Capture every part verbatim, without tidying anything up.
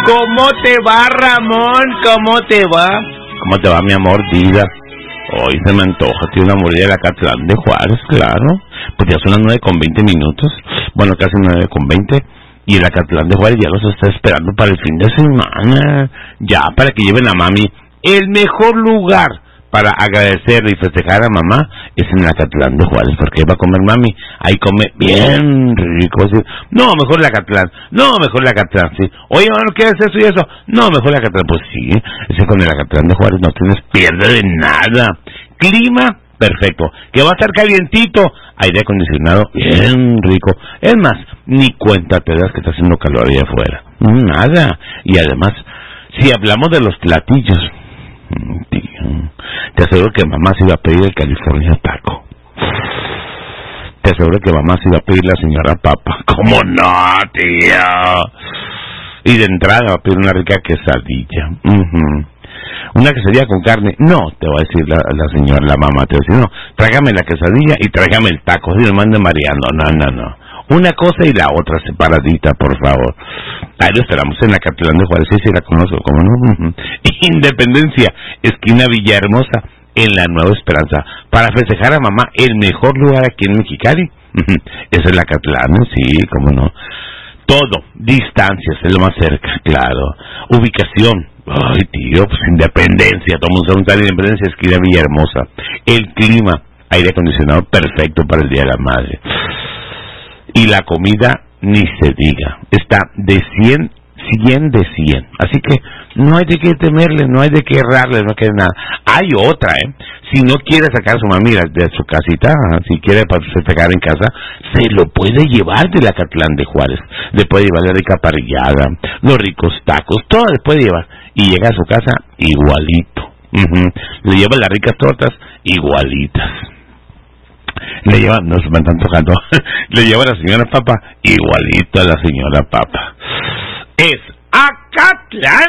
¿Cómo te va, Ramón? ¿Cómo te va? ¿Cómo te va, mi amor, vida? Hoy se me antoja, tío, una mordida de la Acatlán de Juárez, claro. Pues ya son las nueve con veinte minutos. Bueno, casi nueve con veinte. Y el Acatlán de Juárez ya los está esperando para el fin de semana. Ya, para que lleven a mami. El mejor lugar para agradecer y festejar a mamá es en el Acatlán de Juárez, porque va a comer mami, ahí come bien rico, ¿sí? No, mejor el Acatlán, no, mejor el Acatlán, sí. Oye, bueno, ¿qué es eso y eso? No, mejor el Acatlán, pues sí, ese con el Acatlán de Juárez no tienes pierde de nada. Clima perfecto, que va a estar calientito, aire acondicionado bien rico, es más, ni cuenta te das que está haciendo calor allá afuera, nada. Y además, si hablamos de los platillos, tío, te aseguro que mamá se iba a pedir el California Taco. Te aseguro que mamá se iba a pedir la señora papa. ¿Cómo no, tío? Y de entrada va a pedir una rica quesadilla. Uh-huh. Una quesadilla con carne. No, te va a decir la, la señora, la mamá, te va a decir, no, tráigame la quesadilla y tráigame el taco. Si me mande Mariano, no, no, no. Una cosa y la otra separadita, por favor. Ahí lo esperamos en la Acatlán de Juárez, sí, sí la conozco, ¿cómo no? Independencia, esquina Villahermosa, en la Nueva Esperanza, para festejar a mamá, el mejor lugar aquí en Mexicali. Esa es la Acatlán, sí, cómo no. Todo, distancias, es lo más cerca, claro. Ubicación, ay tío, pues Independencia, todo el mundo sabe Independencia, esquina Villahermosa. El clima, aire acondicionado perfecto para el Día de la Madre. Y la comida, ni se diga, está de cien, cien de cien. Así que no hay de qué temerle, no hay de qué errarle, no hay que nada. Hay otra, ¿eh? Si no quiere sacar a su mamá de su casita, si quiere festejar en casa, se lo puede llevar de la Acatlán de Juárez. Le puede llevar la rica parrillada, los ricos tacos, todo le puede llevar. Y llega a su casa igualito. Uh-huh. Le lleva las ricas tortas igualitas. Le lleva, no se me están tocando, le lleva a la señora Papa igualito a la señora Papa. Es Acatlán,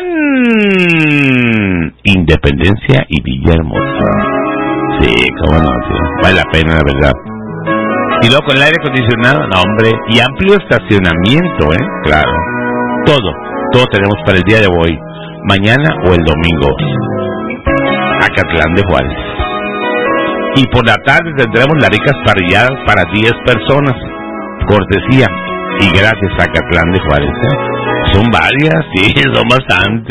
Independencia y Villahermosa. Sí, cómo no, sí. Vale la pena, la verdad. Y luego con el aire acondicionado, no hombre, y amplio estacionamiento, ¿eh? Claro. Todo, todo tenemos para el día de hoy, mañana o el domingo. Acatlán de Juárez. Y por la tarde tendremos las ricas parrilladas para diez personas. Cortesía y gracias a Acatlán de Juárez, ¿eh? Son varias, sí, son bastantes.